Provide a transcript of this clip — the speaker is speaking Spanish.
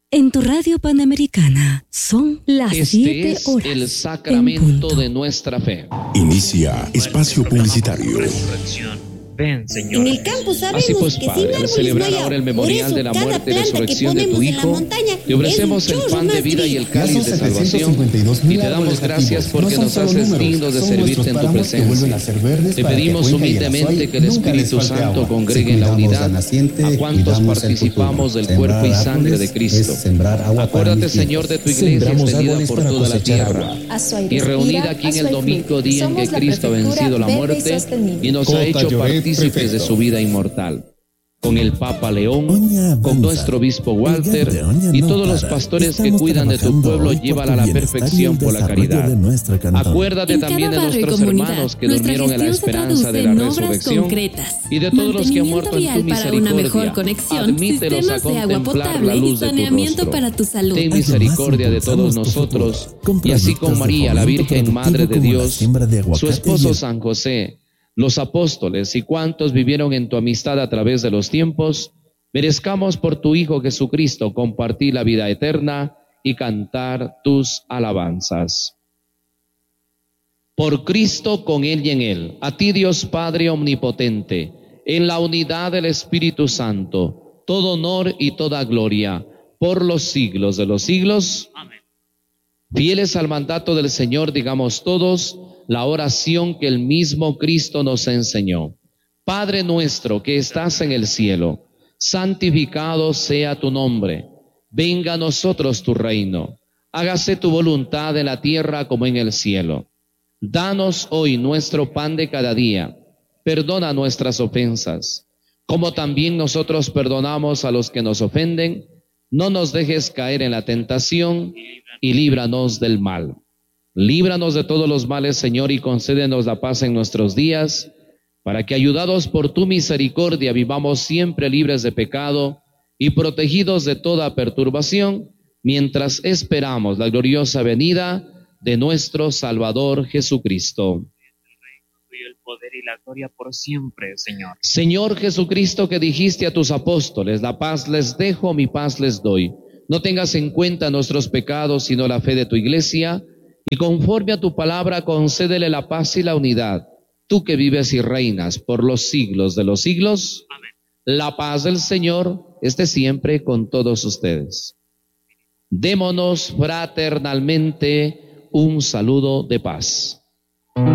En tu radio Panamericana son las 7 horas. El sacramento de nuestra fe. Inicia espacio publicitario. Ven, Señor. En el campo sabemos Así pues, que Padre, sin al árboles celebrar no hay ahora el agua. memorial Por eso, de la cada muerte y planta que resurrección de tu ponemos en la Hijo, montaña te ofrecemos es el un pan chorro de más vida y el lindo. cáliz de salvación y te damos gracias porque nos haces dignos de servirte en tu presencia. Te pedimos humildemente que el Espíritu Santo congregue en la unidad a cuantos participamos del cuerpo y sangre de Cristo. Acuérdate, Señor, de tu iglesia extendida por toda la tierra y reunida aquí en el domingo, día en que Cristo ha vencido la muerte y nos ha hecho partícipes de su vida inmortal. Con el Papa León, con nuestro obispo Walter y todos los pastores que cuidan de tu pueblo, llévala a la perfección por la caridad. Acuérdate también de nuestros hermanos que durmieron en la esperanza de la resurrección y de todos los que han muerto en tu misericordia. Admítelos a contemplar la luz de tu rostro. Ten misericordia de todos nosotros y así con María, la Virgen Madre de Dios, su esposo San José, los apóstoles y cuantos vivieron en tu amistad a través de los tiempos, merezcamos por tu Hijo Jesucristo compartir la vida eterna y cantar tus alabanzas. Por Cristo, con Él y en Él, a ti Dios Padre omnipotente, en la unidad del Espíritu Santo, todo honor y toda gloria, por los siglos de los siglos. Amén. Fieles al mandato del Señor, digamos todos la oración que el mismo Cristo nos enseñó. Padre nuestro que estás en el cielo, santificado sea tu nombre. Venga a nosotros tu reino. Hágase tu voluntad en la tierra como en el cielo. Danos hoy nuestro pan de cada día. Perdona nuestras ofensas, como también nosotros perdonamos a los que nos ofenden. No nos dejes caer en la tentación y líbranos del mal. Líbranos de todos los males, Señor, y concédenos la paz en nuestros días, para que, ayudados por tu misericordia, vivamos siempre libres de pecado y protegidos de toda perturbación, mientras esperamos la gloriosa venida de nuestro Salvador Jesucristo. El poder y la gloria por siempre, Señor. Señor Jesucristo, que dijiste a tus apóstoles, la paz les dejo, mi paz les doy. No tengas en cuenta nuestros pecados, sino la fe de tu iglesia, y conforme a tu palabra concédele la paz y la unidad, tú que vives y reinas por los siglos de los siglos. Amén. La paz del Señor esté siempre con todos ustedes. Démonos fraternalmente un saludo de paz.